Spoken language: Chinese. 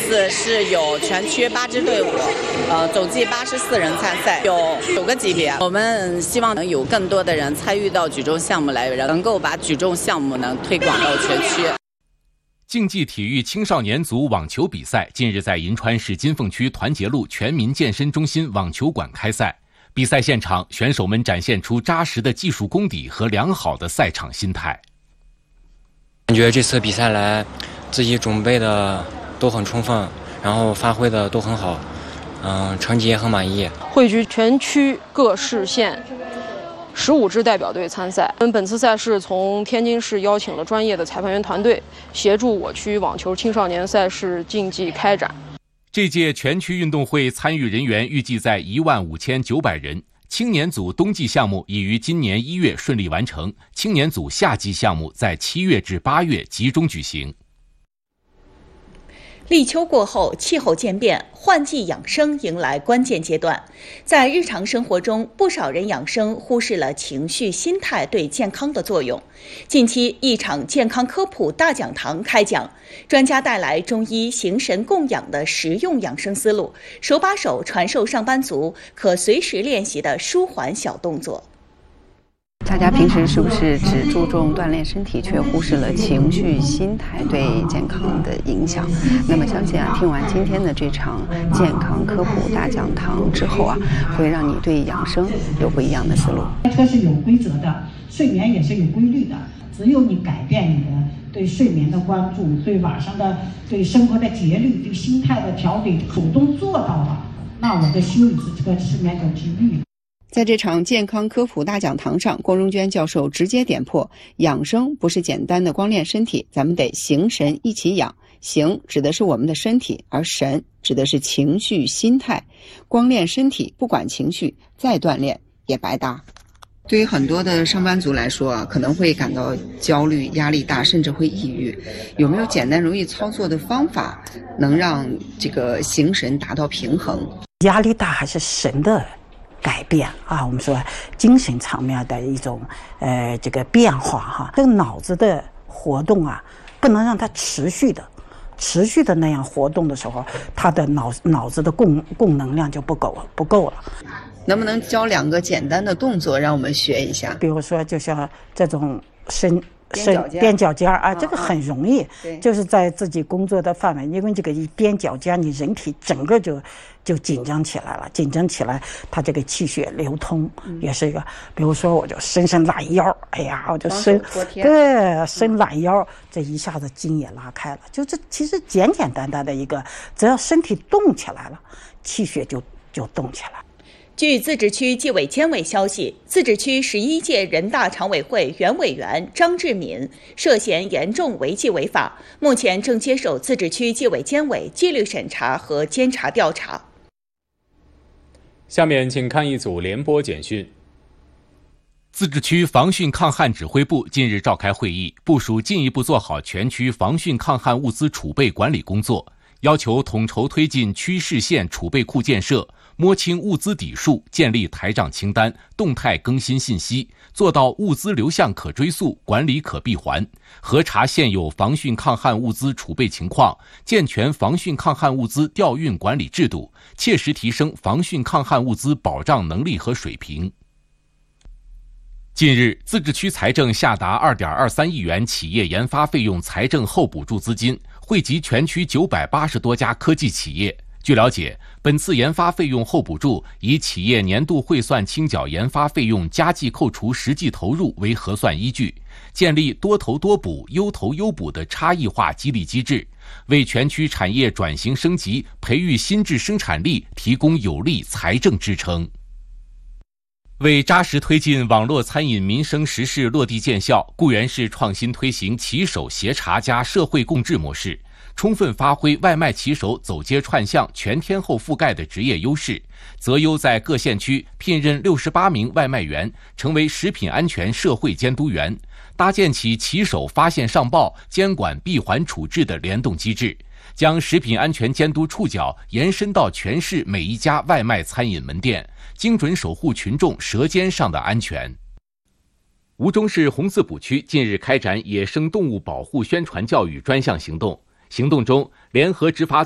次是有全区8支队伍，总计84人参赛，有9个级别。我们希望能有更多的人参与到举重项目来，能够把举重项目能推广到全区。 竞技体育青少年组网球比赛近日在银川市金凤区团结路全民健身中心网球馆开赛。比赛现场，选手们展现出扎实的技术功底和良好的赛场心态。 感觉这次比赛来，自己准备的都很充分，然后发挥的都很好，成绩也很满意。 汇聚全区各市县15支代表队参赛。本次赛事从天津市邀请了专业的裁判员团队，协助我区网球青少年赛事竞技开展。 这届全区运动会参与人员预计在15900人。青年组冬季项目已于今年1月顺利完成，青年组夏季项目在7月至8月集中举行。 立秋过后，气候渐变，换季养生迎来关键阶段。在日常生活中，不少人养生忽视了情绪、心态对健康的作用。近期，一场健康科普大讲堂开讲，专家带来中医形神供养的实用养生思路，手把手传授上班族可随时练习的舒缓小动作。 大家平时是不是只注重锻炼身体，却忽视了情绪、心态对健康的影响？那么相信听完今天的这场健康科普大讲堂之后会让你对养生有不一样的思路。 开车是有规则的，睡眠也是有规律的。只有你改变你的对睡眠的关注，对晚上的对生活的节律，对心态的调理，主动做到了，那我的心理这个失眠就治愈。 在这场健康科普大讲堂上，郭荣娟教授直接点破，养生不是简单的光练身体，咱们得形神一起养。形指的是我们的身体，而神指的是情绪、心态。光练身体不管情绪，再锻炼也白搭。对于很多的上班族来说可能会感到焦虑、压力大，甚至会抑郁。有没有简单容易操作的方法，能让这个形神达到平衡？ 压力大还是神的改变我们说精神层面的一种这个变化这个脑子的活动不能让它持续的那样活动的时候，它的脑子的供能量就不够了。 能不能教2个简单的动作让我们学一下？ 比如说就像这种踮脚尖这个很容易，就是在自己工作的范围，因为这个一踮脚尖，你人体整个就紧张起来了，紧张起来，它这个气血流通也是一个。比如说，我就伸懒腰，我就伸懒腰，这一下子筋也拉开了。就这其实简单的一个，只要身体动起来了，气血就动起来。 据自治区纪委监委消息，自治区11届人大常委会原委员张志敏涉嫌严重违纪违法，目前正接受自治区纪委监委纪律审查和监察调查。 下面请看一组联播简讯。 自治区防汛抗旱指挥部近日召开会议，部署进一步做好全区防汛抗旱物资储备管理工作，要求统筹推进区市县储备库建设，摸清物资底数，建立台账清单，动态更新信息，做到物资流向可追溯，管理可闭环，核查现有防汛抗旱物资储备情况，健全防汛抗旱物资调运管理制度，切实提升防汛抗旱物资保障能力和水平。近日，自治区财政下达2.23亿元企业研发费用财政后补助资金，惠及全区980多家科技企业。据了解，本次研发费用后补助以企业年度汇算清缴研发费用加计扣除实际投入为核算依据，建立多投多补、优投优补的差异化激励机制，为全区产业转型升级、培育新质生产力提供有力财政支撑。为扎实推进网络餐饮民生实事落地见效，固原市创新推行骑手协查加社会共治模式，充分发挥外卖骑手走街串巷全天候覆盖的职业优势，择优在各县区聘任68名外卖员，成为食品安全社会监督员，搭建起骑手发现上报、监管闭环处置的联动机制，将食品安全监督触角延伸到全市每一家外卖餐饮门店，精准守护群众舌尖上的安全。吴忠市红四堡区近日开展野生动物保护宣传教育专项行动，行动中联合执法